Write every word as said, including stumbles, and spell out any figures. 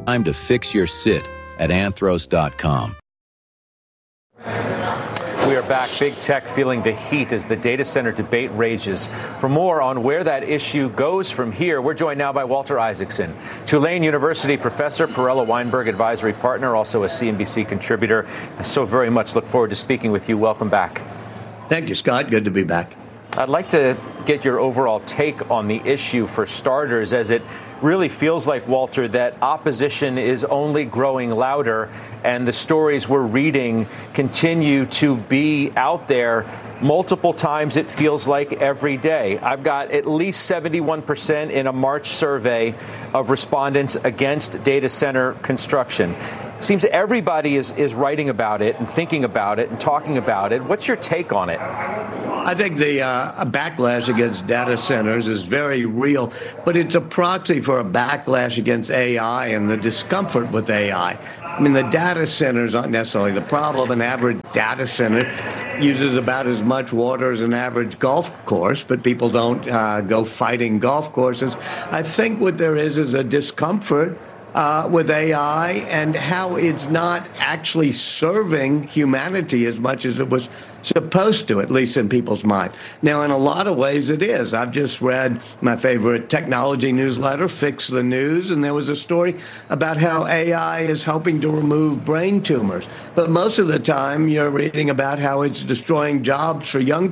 Time to fix your sit at anthros dot com. We are back. Big tech feeling the heat as the data center debate rages. For more on where that issue goes from here, we're joined now by Walter Isaacson, Tulane University professor, Perella Weinberg advisory partner, also a C N B C contributor. I so very much look forward to speaking with you. Welcome back. Thank you, Scott. Good to be back. I'd like to get your overall take on the issue for starters, as it really feels like, Walter, that opposition is only growing louder and the stories we're reading continue to be out there multiple times, it feels like, every day. I've got at least seventy-one percent in a March survey of respondents against data center construction. Seems everybody is, is writing about it and thinking about it and talking about it. What's your take on it? I think the uh, backlash against data centers is very real, but it's a proxy for a backlash against A I and the discomfort with A I. I mean, the data centers aren't necessarily the problem. An average data center uses about as much water as an average golf course, but people don't uh, go fighting golf courses. I think what there is is a discomfort Uh, with A I and how it's not actually serving humanity as much as it was supposed to, at least in people's mind. Now, in a lot of ways, it is. I've just read my favorite technology newsletter, Fix the News, and there was a story about how A I is helping to remove brain tumors. But most of the time, you're reading about how it's destroying jobs for young